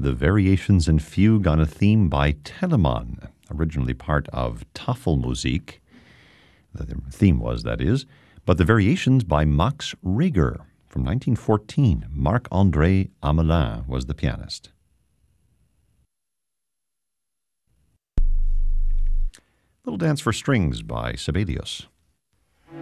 the Variations and Fugue on a Theme by Telemann, originally part of Tafelmusik. The theme was, that is, but the Variations by Max Reger from 1914. Marc-André Amelin was the pianist. Little Dance for Strings by Sibelius.